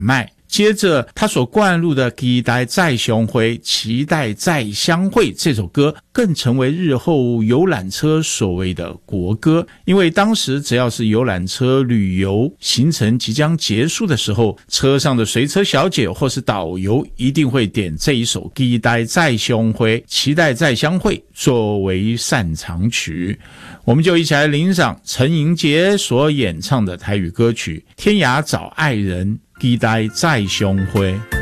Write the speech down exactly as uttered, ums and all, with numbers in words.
迈。接着他所灌入的期待再相会期待再相会这首歌更成为日后游览车所谓的国歌，因为当时只要是游览车旅游行程即将结束的时候，车上的随车小姐或是导游一定会点这一首期待再相会期待再相会作为散场曲。我们就一起来欣赏陈盈杰所演唱的台语歌曲《天涯找爱人》，期待再相会。